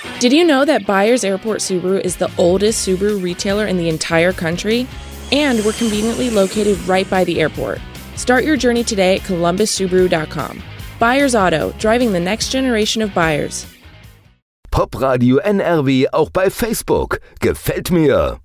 Did you know that Byers Airport Subaru is the oldest Subaru retailer in the entire country? And we're conveniently located right by the airport. Start your journey today at columbussubaru.com. Byers Auto, driving the next generation of buyers. Popradio NRW auch bei Facebook. Gefällt mir.